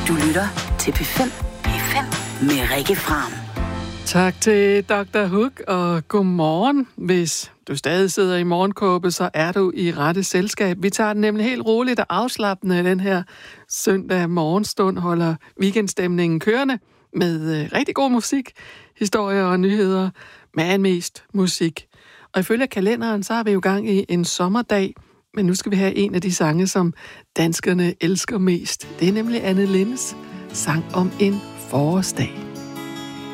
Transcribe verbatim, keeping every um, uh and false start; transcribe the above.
Du lytter til P fem. P fem med Rikke Fram. Tak til doktor Hook, og godmorgen. Hvis du stadig sidder i morgenkåbe, så er du i rette selskab. Vi tager den nemlig helt roligt og afslappende den her søndag morgenstund, holder weekendstemningen kørende med øh, rigtig god musik, historier og nyheder, men mest musik. Og ifølge kalenderen, så har vi jo gang i en sommerdag, men nu skal vi have en af de sange, som danskerne elsker mest. Det er nemlig Anne Lindes sang om en forårsdag.